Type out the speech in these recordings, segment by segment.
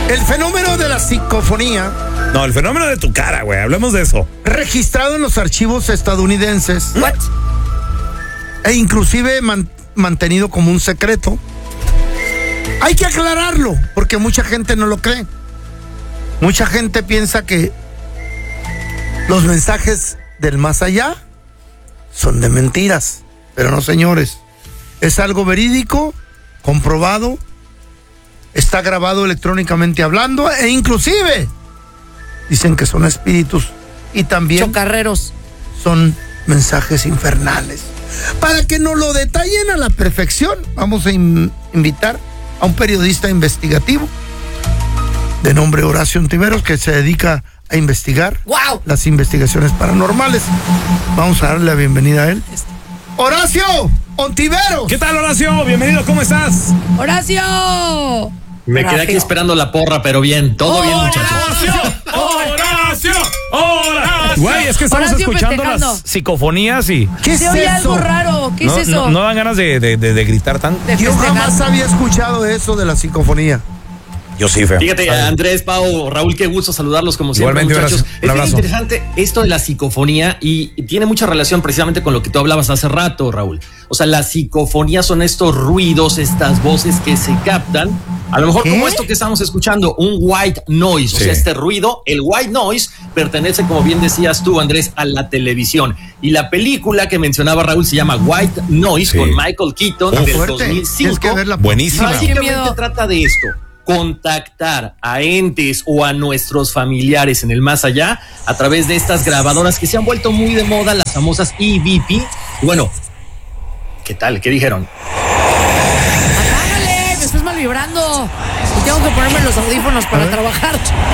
El fenómeno de la psicofonía. No, el fenómeno de tu cara, güey. Hablemos de eso. Registrado en los archivos estadounidenses. What? E inclusive mantenido como un secreto. Hay que aclararlo, porque mucha gente no lo cree. Mucha gente piensa que los mensajes del más allá son de mentiras. Pero no, señores. Es algo verídico, comprobado. Está grabado electrónicamente hablando e inclusive dicen que son espíritus y también chocarreros. Son mensajes infernales. Para que nos lo detallen a la perfección, vamos a invitar a un periodista investigativo de nombre Horacio Ontiveros, que se dedica a investigar las investigaciones paranormales. Vamos a darle la bienvenida a él. Horacio Ontiveros. ¿Qué tal, Horacio? Bienvenido, ¿cómo estás? ¡Horacio! Me quedé aquí esperando la porra, pero bien, todo bien, muchachos. ¡Horacio! Güey, es que estamos Horacio escuchando festejando. las psicofonías y ¿Qué es Se oye eso? algo raro. ¿Qué es eso? no dan ganas de gritar tanto. De Yo festejar. jamás había escuchado eso de la psicofonía. Yo sí, feo. Fíjate, Andrés, Pau, Raúl, qué gusto saludarlos como siempre, Igualmente, muchachos. un Es bien abrazo. interesante esto de la psicofonía y tiene mucha relación precisamente con lo que tú hablabas hace rato, Raúl. O sea, la psicofonía son estos ruidos, estas voces que se captan. A lo mejor como esto que estamos escuchando, un white noise, o sea, este ruido, el white noise pertenece, como bien decías tú, Andrés, a la televisión. Y la película que mencionaba Raúl se llama White Noise con Michael Keaton del Fuerte. 2005. Tienes que verla. Buenísima. Básicamente trata de esto: contactar a entes o a nuestros familiares en el más allá a través de estas grabadoras que se han vuelto muy de moda, las famosas EVP. Bueno, ¿qué tal? ¿Qué dijeron? Apágale, me estás mal vibrando. Y tengo que ponerme los audífonos para trabajar.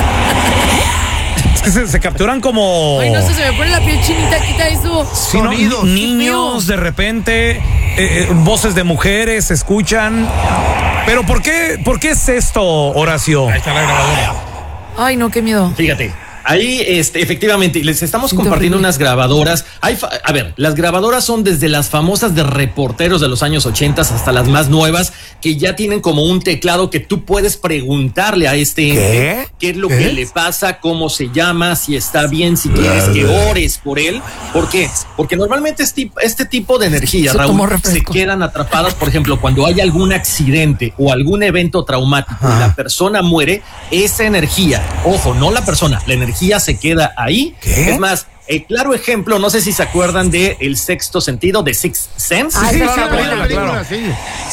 Es que se capturan como... Ay, no sé, se me pone la piel chinita, quita eso. Sí, ¿no? Sonidos. Niños, de repente, voces de mujeres se escuchan. Pero ¿por qué es esto, Horacio? Ahí está la grabadora. Ay, no, qué miedo. Fíjate, ahí efectivamente les estamos Qué compartiendo horrible. unas grabadoras. A ver, las grabadoras son desde las famosas de reporteros de los años 80 hasta las más nuevas, que ya tienen como un teclado que tú puedes preguntarle a este ente qué es lo que le pasa, cómo se llama, si está bien, si quieres que ores por él. ¿Por qué? Porque normalmente este tipo de energía, Se tomó Raúl, se refresco. quedan atrapadas, por ejemplo, cuando hay algún accidente o algún evento traumático y la persona muere, esa energía, ojo, no la persona, la energía se queda ahí. Es más, el claro ejemplo, no sé si se acuerdan de El Sexto Sentido, de Sixth Sense. Ay, Sí, claro, la película, sí.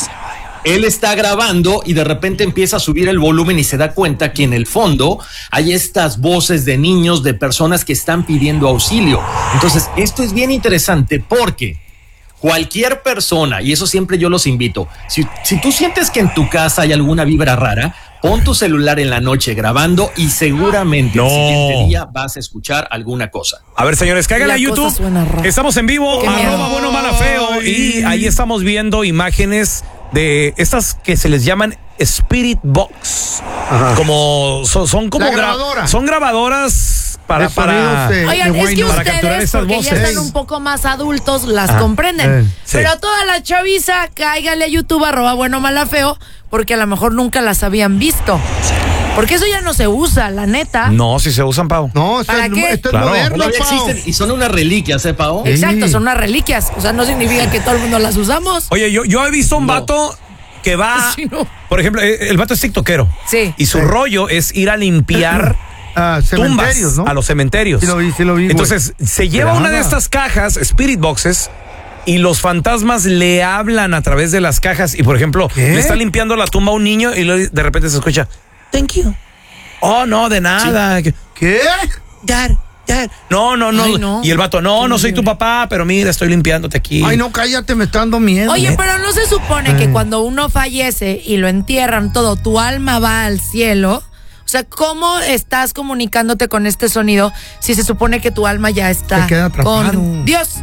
Él está grabando y de repente empieza a subir el volumen y se da cuenta que en el fondo hay estas voces de niños, de personas que están pidiendo auxilio. Entonces, esto es bien interesante porque cualquier persona, y eso siempre yo los invito, si tú sientes que en tu casa hay alguna vibra rara, pon tu celular en la noche grabando y seguramente el siguiente día vas a escuchar alguna cosa. A ver, señores, cáiganle a La cosa YouTube. suena rara. Estamos en vivo, Qué miedo. @buenomalafeo, y ahí estamos viendo imágenes de estas que se les llaman Spirit Box. Como son como La grabadora. son grabadoras para sonidos de Oigan, es white que noise. para capturar ustedes, estas porque ya voces. están un poco más adultos, las comprenden. sí. Pero toda la chaviza, cáigale a YouTube, @buenomalafeo, porque a lo mejor nunca las habían visto. Porque eso ya no se usa, la neta. No, si se usan, Pau. No, esto ¿Para es, qué? esto es Claro. moderno, Todavía Pau. existen y son unas reliquias, Pao. Exacto, son unas reliquias. O sea, no significa que todo el mundo las usamos. Oye, yo he visto un vato que va, Sí, no. por ejemplo, el vato es tiktokero. Sí. Y su rollo es ir a limpiar tumbas Cementerios, ¿no? a los cementerios. Sí lo vi, güey. Entonces, se lleva una de estas cajas, Spirit Boxes, y los fantasmas le hablan a través de las cajas. Y, por ejemplo, ¿Qué? le está limpiando la tumba a un niño y luego de repente se escucha, thank you. Oh, no, de nada. ¿Qué? Dad. No. Ay, no. Y el vato, no soy tu papá, pero mira, estoy limpiándote aquí. Ay, no, cállate, me está dando miedo. Oye, pero no se supone que cuando uno fallece y lo entierran todo, tu alma va al cielo. O sea, ¿cómo estás comunicándote con este sonido si se supone que tu alma ya está Se queda atrapado. con Dios?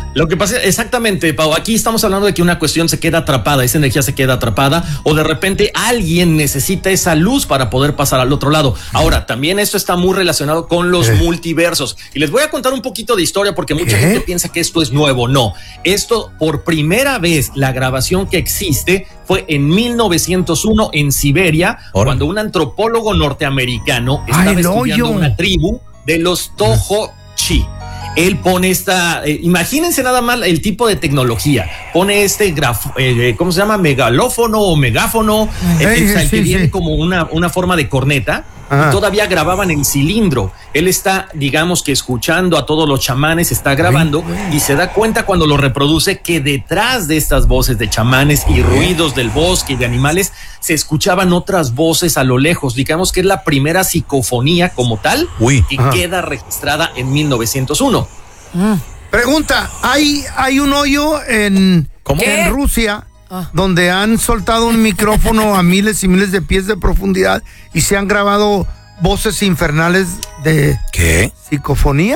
Lo que pasa, exactamente, Pau, aquí estamos hablando de que una cuestión se queda atrapada, esa energía se queda atrapada, o de repente alguien necesita esa luz para poder pasar al otro lado. Ahora, también esto está muy relacionado con los multiversos. Y les voy a contar un poquito de historia porque mucha gente piensa que esto es nuevo. No, esto por primera vez, la grabación que existe fue en 1901 en Siberia, cuando un antropólogo norteamericano estaba estudiando una tribu de los Tojo-Chi. Él pone imagínense nada más el tipo de tecnología, pone ¿cómo se llama? Megalófono o megáfono, que viene como una forma de corneta. Y todavía grababan en cilindro. Él está, digamos que escuchando a todos los chamanes, está grabando y se da cuenta cuando lo reproduce que detrás de estas voces de chamanes y ruidos del bosque y de animales se escuchaban otras voces a lo lejos. Digamos que es la primera psicofonía como tal que queda registrada en 1901. Pregunta, hay un hoyo en Rusia donde han soltado un micrófono a miles y miles de pies de profundidad y se han grabado voces infernales de psicofonía.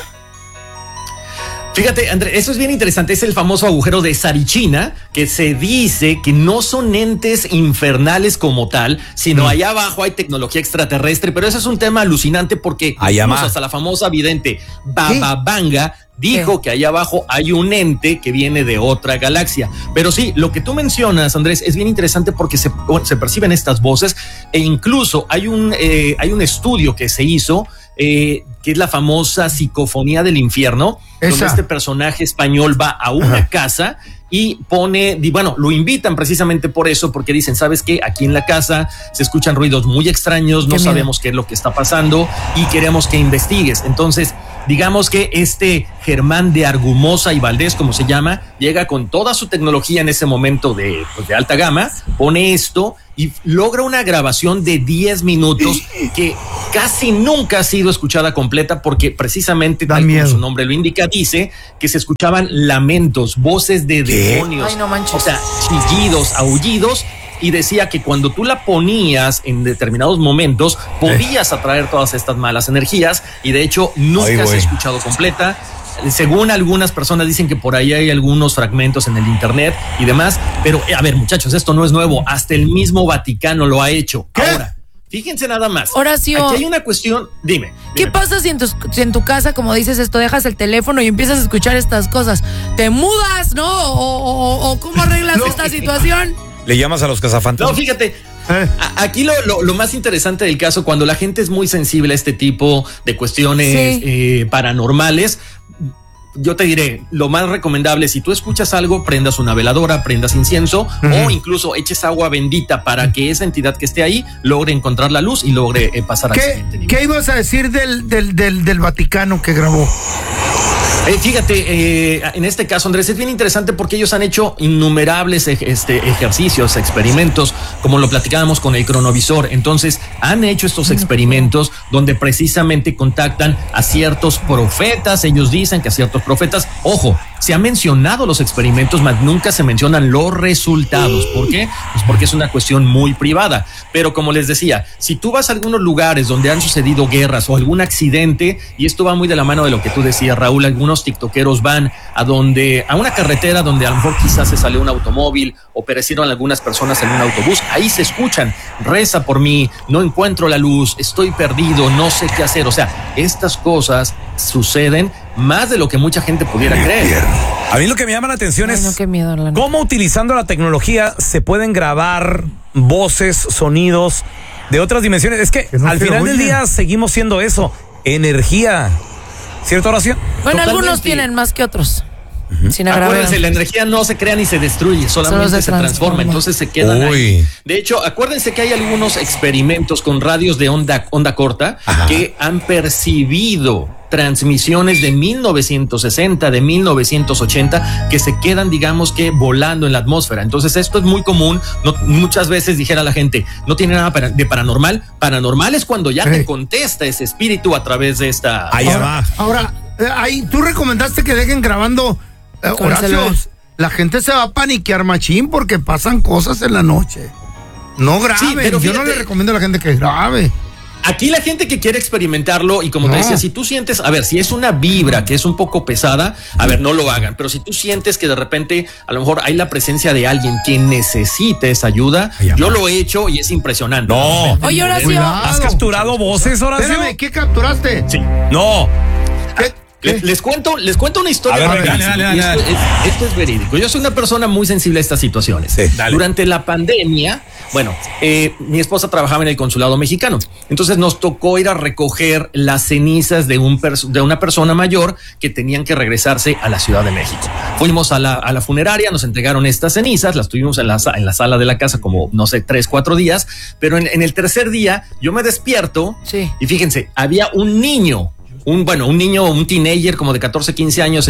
Fíjate, André, eso es bien interesante. Es el famoso agujero de Sarichina, que se dice que no son entes infernales como tal, sino allá abajo hay tecnología extraterrestre, pero eso es un tema alucinante porque hasta la famosa vidente Baba Vanga dijo que allá abajo hay un ente que viene de otra galaxia. Pero sí, lo que tú mencionas, Andrés, es bien interesante porque se perciben estas voces e incluso hay un estudio que se hizo que es la famosa psicofonía del infierno, donde este personaje español va a una casa y lo invitan precisamente por eso, porque dicen, ¿sabes qué? Aquí en la casa se escuchan ruidos muy extraños, no sabemos qué es lo que está pasando y queremos que investigues. Entonces, digamos que Germán de Argumosa y Valdés, como se llama, llega con toda su tecnología en ese momento de alta gama, pone esto y logra una grabación de 10 minutos que casi nunca ha sido escuchada completa porque precisamente, tal como su nombre lo indica, dice que se escuchaban lamentos, voces de demonios, ay, no manches, o sea, chillidos, aullidos. Y decía que cuando tú la ponías en determinados momentos, podías atraer todas estas malas energías y de hecho nunca se ha escuchado completa. Según algunas personas dicen que por ahí hay algunos fragmentos en el internet y demás, pero a ver, muchachos, esto no es nuevo, hasta el mismo Vaticano lo ha hecho. Ahora, fíjense nada más. Horacio, aquí hay una cuestión, dime. ¿Qué pasa si en tu casa, como dices esto, dejas el teléfono y empiezas a escuchar estas cosas? ¿Te mudas, no? ¿O cómo arreglas esta situación? ¿Le llamas a los cazafantasmas? No, fíjate, aquí lo más interesante del caso, cuando la gente es muy sensible a este tipo de cuestiones paranormales, yo te diré, lo más recomendable, si tú escuchas algo, prendas una veladora, prendas incienso o incluso eches agua bendita para que esa entidad que esté ahí logre encontrar la luz y logre pasar al siguiente nivel. ¿Qué ibas a decir del Vaticano que grabó? Fíjate, en este caso, Andrés, es bien interesante porque ellos han hecho innumerables ejercicios, experimentos, como lo platicábamos con el cronovisor. Entonces, han hecho estos experimentos donde precisamente contactan a ciertos profetas. Ellos dicen que a ciertos profetas, ojo, se han mencionado los experimentos, mas nunca se mencionan los resultados. ¿Por qué? Pues porque es una cuestión muy privada. Pero como les decía, si tú vas a algunos lugares donde han sucedido guerras o algún accidente, y esto va muy de la mano de lo que tú decías, Raúl, algunos tiktokeros van a una carretera donde a lo mejor quizás se salió un automóvil o perecieron algunas personas en un autobús, ahí se escuchan, reza por mí, no encuentro la luz, estoy perdido, no sé qué hacer. O sea, estas cosas suceden más de lo que mucha gente pudiera creer. A mí lo que me llama la atención es cómo utilizando la tecnología se pueden grabar voces, sonidos de otras dimensiones. Es que al final del día seguimos siendo eso, energía. ¿Cierto, Horacio? Bueno, totalmente. Algunos tienen más que otros. Acuérdense, la energía no se crea ni se destruye, solamente se transforma, entonces se quedan ahí. De hecho, acuérdense que hay algunos experimentos con radios de onda corta que han percibido transmisiones de 1960, de 1980, que se quedan, digamos que, volando en la atmósfera. Entonces, esto es muy común. Muchas veces dijera la gente, no tiene nada de paranormal. Paranormal es cuando ya te contesta ese espíritu a través de esta... Ahora, tú recomendaste que dejen grabando, Horacio, la gente se va a paniquear machín porque pasan cosas en la noche. No graben, sí, pero fíjate, yo no le recomiendo a la gente que grabe. Aquí la gente que quiere experimentarlo y como te decía, si tú sientes, a ver, si es una vibra que es un poco pesada, a ver, no lo hagan, pero si tú sientes que de repente a lo mejor hay la presencia de alguien que necesite esa ayuda, yo lo he hecho y es impresionante. No. Oye, Horacio. ¿Has capturado voces, Horacio? Espérame, ¿qué capturaste? Sí. No. ¿Qué? Les cuento una historia. A ver, dale. Esto es verídico. Yo soy una persona muy sensible a estas situaciones. Sí, durante la pandemia, bueno, mi esposa trabajaba en el consulado mexicano. Entonces nos tocó ir a recoger las cenizas de una persona mayor que tenían que regresarse a la Ciudad de México. Fuimos a la funeraria, nos entregaron estas cenizas, las tuvimos en la sala de la casa como, no sé, 3-4 días, pero en el tercer día yo me despierto y fíjense, había un niño, un teenager como de 14-15 años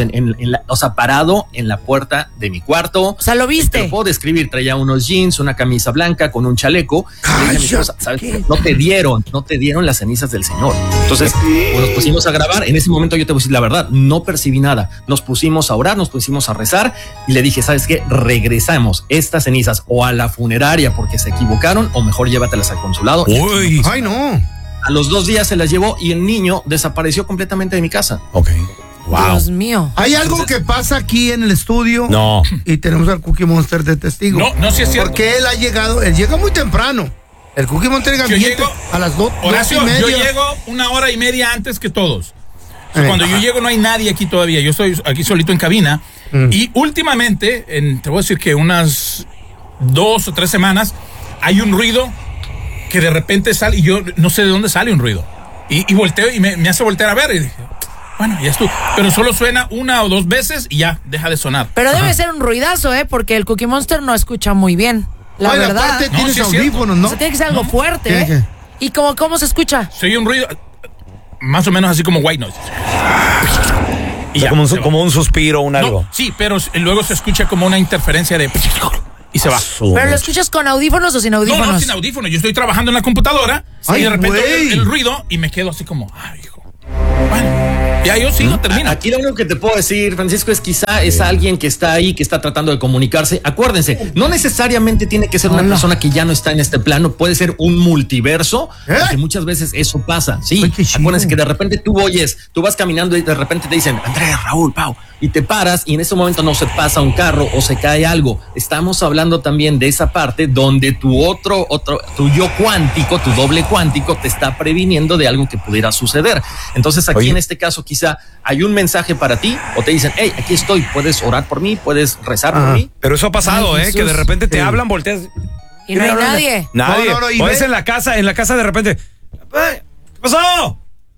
parado en la puerta de mi cuarto. O sea, ¿lo viste? Te lo puedo describir, traía unos jeans, una camisa blanca con un chaleco. Y mi esposa, ¿sabes? No te dieron las cenizas del Señor. Entonces, pues nos pusimos a grabar. En ese momento yo te voy a decir la verdad, no percibí nada. Nos pusimos a orar, nos pusimos a rezar y le dije, ¿sabes qué? Regresamos estas cenizas o a la funeraria porque se equivocaron o mejor llévatelas al consulado. Uy. Ay, no. A los 2 días se las llevó y el niño desapareció completamente de mi casa. Ok. Wow. Dios mío. Hay algo que pasa aquí en el estudio. No. Y tenemos al Cookie Monster de testigo. No, sí es cierto. Porque él llega muy temprano. El Cookie Monster llega a las 2:30. Horacio, yo llego 1 hora y media antes que todos. O sea, cuando yo llego no hay nadie aquí todavía. Yo estoy aquí solito en cabina. Y últimamente, te voy a decir que unas 2 o 3 semanas, hay un ruido que de repente sale y yo no sé de dónde sale un ruido. Y volteo y me hace voltear a ver y dije, bueno, ya estuvo. Pero solo suena 1 o 2 veces y ya deja de sonar. Pero debe ser un ruidazo, porque el Cookie Monster no escucha muy bien. La verdad. Aparte tienes audífonos, ¿no? O sea, tiene que ser algo fuerte, ¿Qué? ¿Y cómo se escucha? Se oye un ruido más o menos así como white noise. Y ya, como un suspiro, un algo. No, sí, pero luego se escucha como una interferencia de... Y se va. ¿Pero lo escuchas con audífonos o sin audífonos? No, sin audífonos. Yo estoy trabajando en la computadora y de repente oigo el ruido y me quedo así como, ay, hijo. Bueno, ya yo sigo, termino. Aquí lo único que te puedo decir, Francisco, es quizá es alguien que está ahí, que está tratando de comunicarse. Acuérdense, no necesariamente tiene que ser una persona que ya no está en este plano, puede ser un multiverso, porque muchas veces eso pasa. Sí, acuérdense que de repente tú vas caminando y de repente te dicen, Andrea, Raúl, Pau, y te paras y en ese momento no se pasa un carro o se cae algo. Estamos hablando también de esa parte donde tu yo cuántico, tu doble cuántico te está previniendo de algo que pudiera suceder. Entonces aquí en este caso quizá hay un mensaje para ti o te dicen, hey, aquí estoy, puedes orar por mí, puedes rezar por mí. Pero eso ha pasado, que de repente te hablan, volteas y no hay nadie. Nadie. O es en la casa de repente, ¿qué pasó?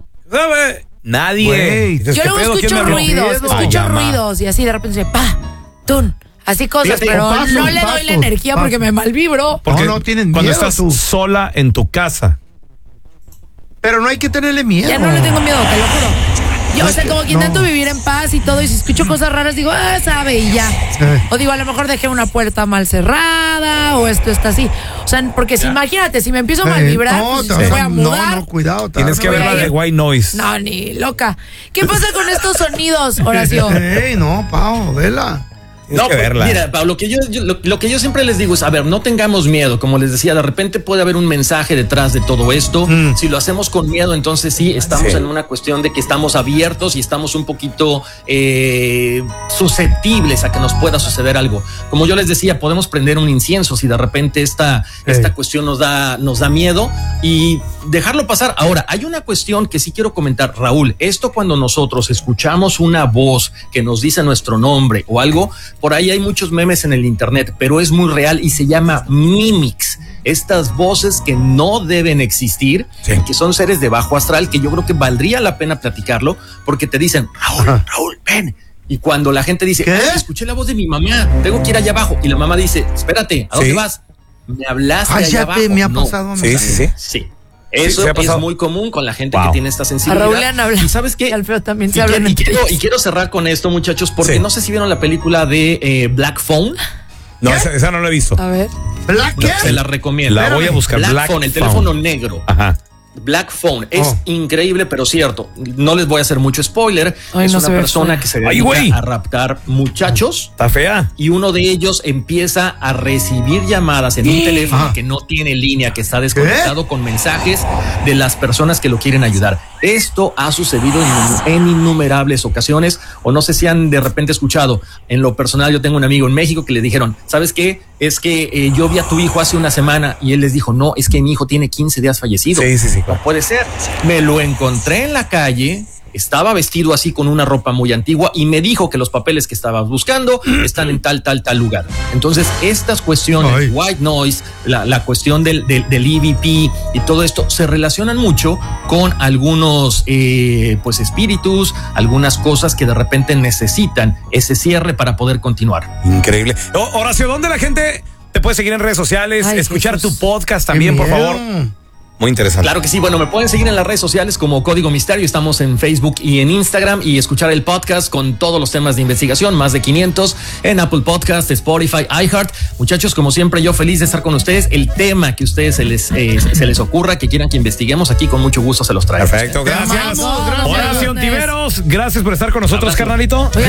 Nadie. Yo luego escucho ruidos y así de repente se ¡tun! Así cosas, pero no le doy la energía porque me malvibro. Porque no tienen cuando miedo estás sola en tu casa. Pero no hay que tenerle miedo. Ya no le tengo miedo, te lo juro. Yo, como que intento vivir en paz y todo, y si escucho cosas raras, digo, sabe, y ya. O digo, a lo mejor dejé una puerta mal cerrada, o esto está así. O sea, porque imagínate, si me empiezo a malvibrar, pues me voy a mudar. No, cuidado. Tienes que ver la de white noise. No, ni loca. ¿Qué pasa con estos sonidos, Horacio? No, Pau, vela. No, mira, Pablo, lo que yo siempre les digo es, a ver, no tengamos miedo. Como les decía, de repente puede haber un mensaje detrás de todo esto. Si lo hacemos con miedo, entonces sí, estamos en una cuestión de que estamos abiertos y estamos un poquito susceptibles a que nos pueda suceder algo. Como yo les decía, podemos prender un incienso si de repente esta cuestión nos da miedo y dejarlo pasar. Ahora, hay una cuestión que sí quiero comentar, Raúl. Esto cuando nosotros escuchamos una voz que nos dice nuestro nombre o algo, por ahí hay muchos memes en el internet, pero es muy real y se llama mimics. Estas voces que no deben existir, que son seres de bajo astral, que yo creo que valdría la pena platicarlo, porque te dicen, Raúl, ven. Y cuando la gente dice, escuché la voz de mi mamá, tengo que ir allá abajo. Y la mamá dice, espérate, ¿a dónde vas? Me hablaste allá abajo. Me ha pasado a mí. Sí. Eso es muy común con la gente que tiene esta sensibilidad. A Raúl le han hablado. ¿Y sabes qué? Y Alfredo también se hablan. Y quiero cerrar con esto, muchachos, porque no sé si vieron la película de Black Phone. No, esa no la he visto. A ver. ¿Black qué? Se la recomiendo. La voy a buscar. Black Phone, el teléfono negro. Ajá. Black Phone. Es increíble, pero cierto. No les voy a hacer mucho spoiler. Es una persona que se dedica a raptar muchachos. Está fea. Y uno de ellos empieza a recibir llamadas en un teléfono que no tiene línea, que está desconectado, con mensajes de las personas que lo quieren ayudar. Esto ha sucedido en innumerables ocasiones, o no sé si han de repente escuchado. En lo personal, yo tengo un amigo en México que le dijeron, ¿sabes qué? Es que yo vi a tu hijo hace una semana, y él les dijo, no, es que mi hijo tiene 15 días fallecido. Sí. No puede ser. Me lo encontré en la calle, estaba vestido así con una ropa muy antigua y me dijo que los papeles que estaba buscando están en tal lugar. Entonces, estas cuestiones, white noise, la cuestión del EVP y todo esto se relacionan mucho con algunos pues espíritus, algunas cosas que de repente necesitan ese cierre para poder continuar. Increíble. Horacio, ¿dónde la gente te puede seguir en redes sociales? Escuchar tu podcast también, por favor. Muy interesante. Claro que sí. Bueno, me pueden seguir en las redes sociales como Código Misterio. Estamos en Facebook y en Instagram, y escuchar el podcast con todos los temas de investigación, más de 500 en Apple Podcast, Spotify, iHeart. Muchachos, como siempre, yo feliz de estar con ustedes. El tema que a ustedes se les ocurra, que quieran que investiguemos, aquí con mucho gusto se los traigo. Perfecto, gracias. Horacio Ontiveros, gracias por estar con nosotros, carnalito.